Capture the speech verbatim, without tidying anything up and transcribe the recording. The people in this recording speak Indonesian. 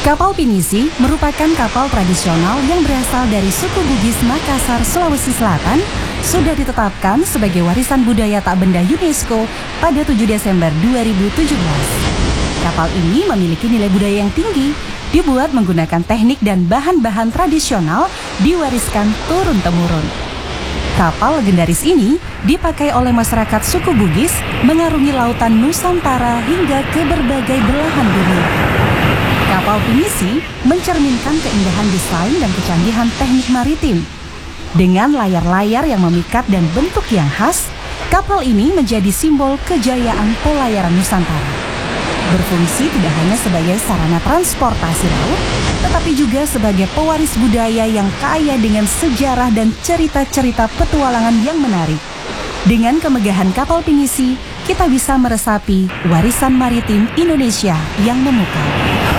Kapal Pinisi merupakan kapal tradisional yang berasal dari suku Bugis Makassar, Sulawesi Selatan, sudah ditetapkan sebagai warisan budaya tak benda UNESCO pada tujuh Desember dua ribu tujuh belas. Kapal ini memiliki nilai budaya yang tinggi, dibuat menggunakan teknik dan bahan-bahan tradisional diwariskan turun-temurun. Kapal legendaris ini dipakai oleh masyarakat suku Bugis mengarungi lautan Nusantara hingga ke berbagai belahan dunia. Kapal Pinisi mencerminkan keindahan desain dan kecanggihan teknik maritim. Dengan layar-layar yang memikat dan bentuk yang khas, kapal ini menjadi simbol kejayaan pelayaran Nusantara. Berfungsi tidak hanya sebagai sarana transportasi laut, tetapi juga sebagai pewaris budaya yang kaya dengan sejarah dan cerita-cerita petualangan yang menarik. Dengan kemegahan kapal Pinisi, kita bisa meresapi warisan maritim Indonesia yang memukau.